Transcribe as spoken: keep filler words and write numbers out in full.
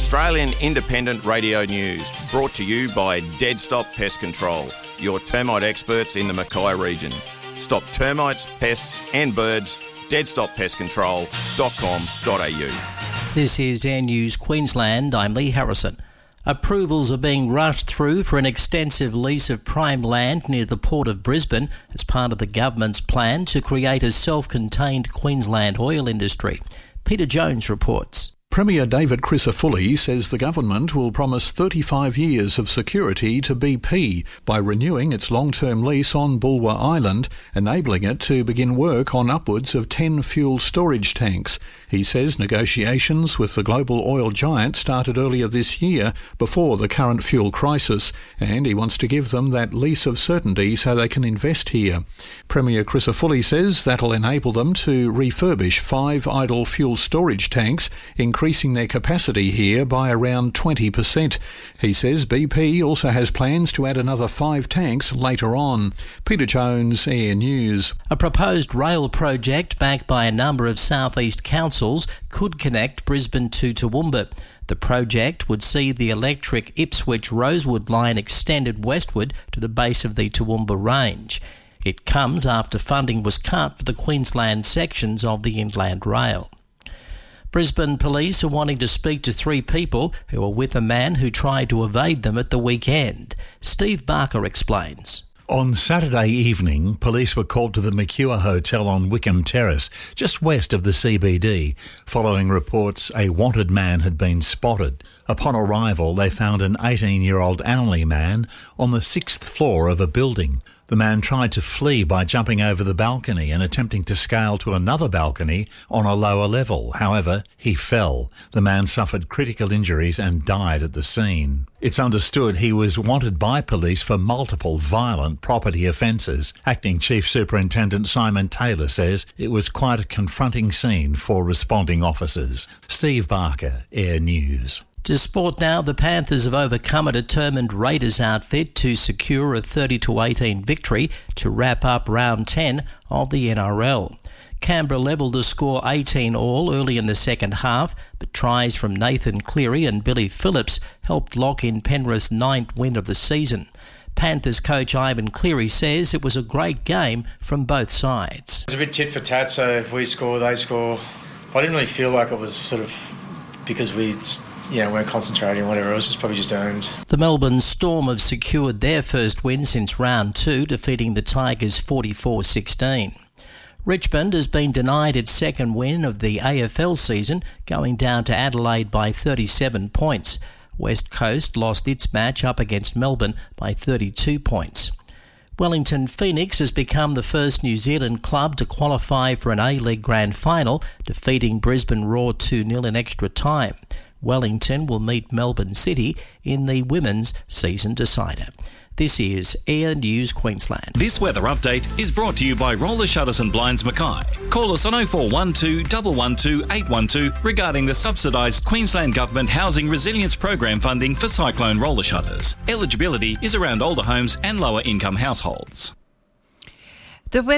Australian Independent Radio News, brought to you by Dead Stop Pest Control, your termite experts in the Mackay region. Stop termites, pests and birds. dead stop pest control dot com dot a u. This is Air News Queensland. I'm Lee Harrison. Approvals are being rushed through for an extensive lease of prime land near the Port of Brisbane as part of the government's plan to create a self-contained Queensland oil industry. Peter Jones reports. Premier David Crisafulli says the government will promise thirty-five years of security to B P by renewing its long-term lease on Bulwer Island, enabling it to begin work on upwards of ten fuel storage tanks. He says negotiations with the global oil giant started earlier this year before the current fuel crisis, and he wants to give them that lease of certainty so they can invest here. Premier Crisafulli says that'll enable them to refurbish five idle fuel storage tanks, increasing their capacity here by around twenty percent. He says B P also has plans to add another five tanks later on. Peter Jones, Air News. A proposed rail project backed by a number of southeast councils could connect Brisbane to Toowoomba. The project would see the electric Ipswich-Rosewood line extended westward to the base of the Toowoomba Range. It comes after funding was cut for the Queensland sections of the Inland Rail. Brisbane police are wanting to speak to three people who were with a man who tried to evade them at the weekend. Steve Barker explains. On Saturday evening, police were called to the Mercure Hotel on Wickham Terrace, just west of the C B D, following reports a wanted man had been spotted. Upon arrival, they found an eighteen-year-old Anley man on the sixth floor of a building. The man tried to flee by jumping over the balcony and attempting to scale to another balcony on a lower level. However, he fell. The man suffered critical injuries and died at the scene. It's understood he was wanted by police for multiple violent property offences. Acting Chief Superintendent Simon Taylor says it was quite a confronting scene for responding officers. Steve Barker, Air News. To sport now, the Panthers have overcome a determined Raiders outfit to secure a thirty to eighteen victory to wrap up round ten of the N R L. Canberra levelled the score eighteen all early in the second half, but tries from Nathan Cleary and Billy Phillips helped lock in Penrith's ninth win of the season. Panthers coach Ivan Cleary says it was a great game from both sides. It's a bit tit for tat, so we score, they score. I didn't really feel like it was sort of because we... you know, weren't concentrating or whatever else, it's probably just earned. The Melbourne Storm have secured their first win since round two, defeating the Tigers forty-four sixteen. Richmond has been denied its second win of the A F L season, going down to Adelaide by thirty-seven points. West Coast lost its match up against Melbourne by thirty-two points. Wellington Phoenix has become the first New Zealand club to qualify for an A-League Grand Final, defeating Brisbane Roar two nil in extra time. Wellington will meet Melbourne City in the women's season decider. This is Air News Queensland. This weather update is brought to you by Roller Shutters and Blinds Mackay. Call us on oh four one two, one one two, eight one two regarding the subsidised Queensland Government Housing Resilience Program funding for cyclone roller shutters. Eligibility is around older homes and lower income households. The weather